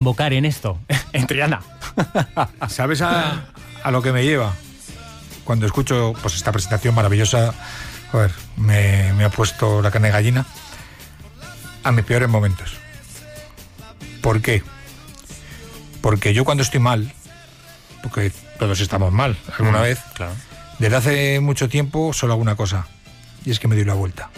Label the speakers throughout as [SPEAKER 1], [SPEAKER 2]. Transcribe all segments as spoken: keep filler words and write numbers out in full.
[SPEAKER 1] desembocar en esto, en Triana.
[SPEAKER 2] ¿Sabes a, a lo que me lleva? Cuando escucho pues esta presentación maravillosa, joder, me, me ha puesto la carne de gallina. A mis peores momentos. ¿Por qué? Porque yo cuando estoy mal, porque todos estamos mal alguna mm, vez,
[SPEAKER 1] claro.
[SPEAKER 2] Desde hace mucho tiempo solo hago una cosa, y es que me doy la vuelta.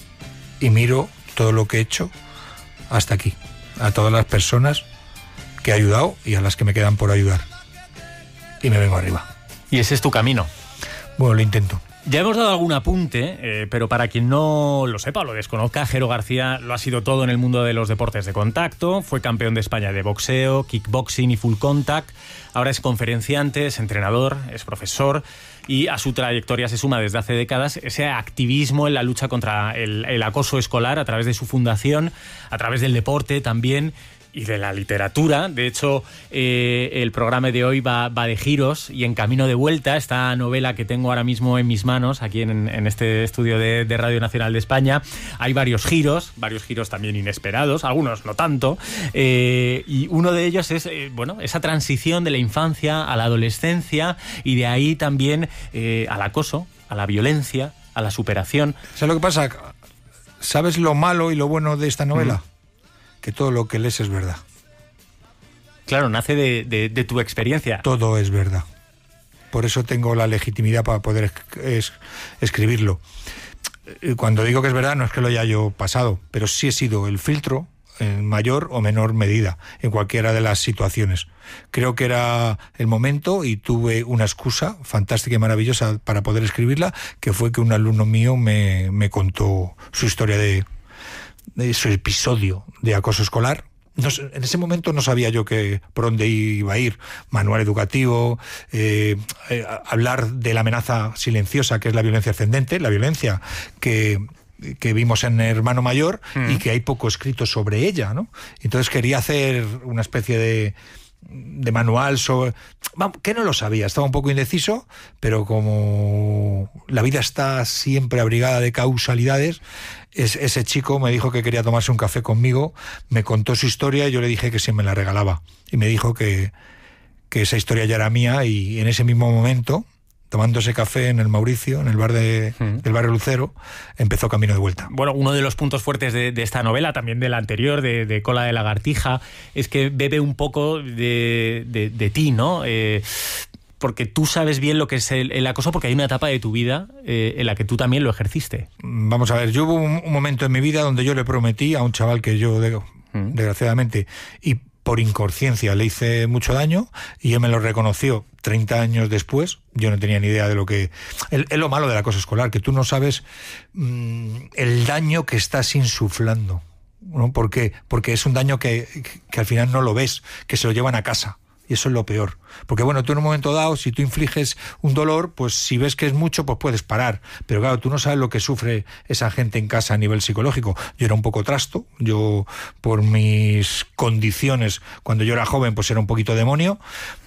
[SPEAKER 2] Y miro todo lo que he hecho hasta aquí, a todas las personas que he ayudado y a las que me quedan por ayudar. Y me vengo arriba.
[SPEAKER 1] Y ese es tu camino.
[SPEAKER 2] Bueno, lo intento.
[SPEAKER 1] Ya hemos dado algún apunte, eh, pero para quien no lo sepa o lo desconozca, Jero García lo ha sido todo en el mundo de los deportes de contacto. Fue campeón de España de boxeo, kickboxing y full contact. Ahora es conferenciante, es entrenador, es profesor y a su trayectoria se suma desde hace décadas ese activismo en la lucha contra el, el acoso escolar a través de su fundación, a través del deporte también y de la literatura. De hecho, eh, el programa de hoy va, va de giros y en camino de vuelta. Esta novela que tengo ahora mismo en mis manos, aquí en, en este estudio de, de Radio Nacional de España, hay varios giros, varios giros también inesperados, algunos no tanto, eh, y uno de ellos es eh, bueno, esa transición de la infancia a la adolescencia y de ahí también eh, al acoso, a la violencia, a la superación.
[SPEAKER 2] ¿Sabes lo que pasa? ¿Sabes lo malo y lo bueno de esta novela? Mm. Que todo lo que lees es verdad.
[SPEAKER 1] Claro, nace de, de, de tu experiencia.
[SPEAKER 2] Todo es verdad. Por eso tengo la legitimidad para poder es, es, escribirlo. Cuando digo que es verdad, no es que lo haya yo pasado, pero sí he sido el filtro en mayor o menor medida, en cualquiera de las situaciones. Creo que era el momento y tuve una excusa fantástica y maravillosa para poder escribirla, que fue que un alumno mío me, me contó su historia de... de su episodio de acoso escolar. No, en ese momento no sabía yo que por dónde iba a ir. Manual educativo, eh, eh, hablar de la amenaza silenciosa, que es la violencia ascendente, la violencia que, que vimos en Hermano Mayor mm. y que hay poco escrito sobre ella, ¿no? Entonces quería hacer una especie de de manual sobre... que no lo sabía, estaba un poco indeciso, pero como la vida está siempre abrigada de causalidades, es, ese chico me dijo que quería tomarse un café conmigo, me contó su historia y yo le dije que si me la regalaba. Y me dijo que, que esa historia ya era mía y en ese mismo momento, tomando ese café en el Mauricio, en el bar de, mm. del barrio Lucero, empezó Camino de Vuelta.
[SPEAKER 1] Bueno, uno de los puntos fuertes de, de esta novela, también de la anterior, de, de Cola de Lagartija, es que bebe un poco de, de, de ti, ¿no? Eh, porque tú sabes bien lo que es el, el acoso, porque hay una etapa de tu vida eh, en la que tú también lo ejerciste.
[SPEAKER 2] Vamos a ver, yo hubo un, un momento en mi vida donde yo le prometí a un chaval que yo, de, mm. desgraciadamente, y por inconsciencia le hice mucho daño, y él me lo reconoció treinta años después. Yo no tenía ni idea de lo que... Es lo malo del acoso escolar, que tú no sabes mmm, el daño que estás insuflando, ¿no? ¿Por qué? Porque es un daño que, que al final no lo ves, que se lo llevan a casa. Y eso es lo peor. Porque bueno, tú en un momento dado, si tú infliges un dolor, pues si ves que es mucho, pues puedes parar. Pero claro, tú no sabes lo que sufre esa gente en casa a nivel psicológico. Yo era un poco trasto. Yo, por mis condiciones, cuando yo era joven, pues era un poquito demonio.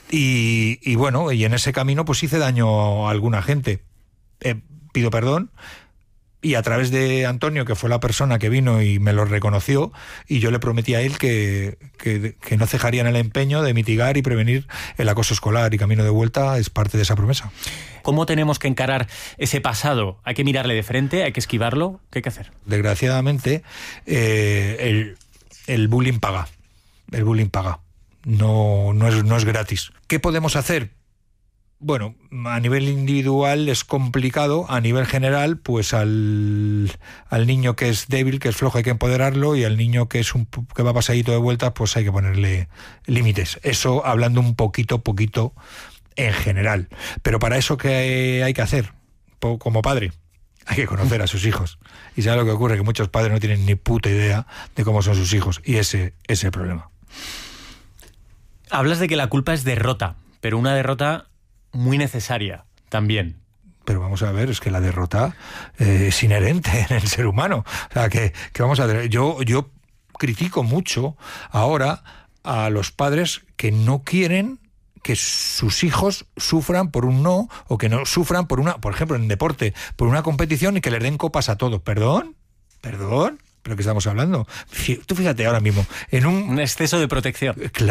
[SPEAKER 2] Y, y bueno, y en ese camino pues hice daño a alguna gente. Eh, pido perdón. Y a través de Antonio, que fue la persona que vino y me lo reconoció, y yo le prometí a él que, que, que no cejaría en el empeño de mitigar y prevenir el acoso escolar, y Camino de Vuelta es parte de esa promesa.
[SPEAKER 1] ¿Cómo tenemos que encarar ese pasado? ¿Hay que mirarle de frente? ¿Hay que esquivarlo? ¿Qué hay que hacer?
[SPEAKER 2] Desgraciadamente, eh, el, el bullying paga. El bullying paga. No, no es, no es gratis. ¿Qué podemos hacer? Bueno, a nivel individual es complicado, a nivel general, pues al, al niño que es débil, que es flojo, hay que empoderarlo, y al niño que es un que va pasadito de vueltas, pues hay que ponerle límites. Eso hablando un poquito, poquito en general. Pero para eso, ¿qué hay que hacer? Como padre, hay que conocer a sus hijos. Y ¿sabes lo que ocurre? Que muchos padres no tienen ni puta idea de cómo son sus hijos, y ese, ese es el problema.
[SPEAKER 1] Hablas de que la culpa es derrota, pero una derrota muy necesaria también.
[SPEAKER 2] Pero vamos a ver, es que la derrota eh, es inherente en el ser humano. O sea, que, que vamos a ver, yo, yo critico mucho ahora a los padres que no quieren que sus hijos sufran por un no, o que no sufran por una, por ejemplo, en deporte, por una competición, y que les den copas a todos. ¿Perdón? ¿Perdón? ¿Pero qué estamos hablando? Tú fíjate ahora mismo, en un...
[SPEAKER 1] Un exceso de protección.
[SPEAKER 2] Claro.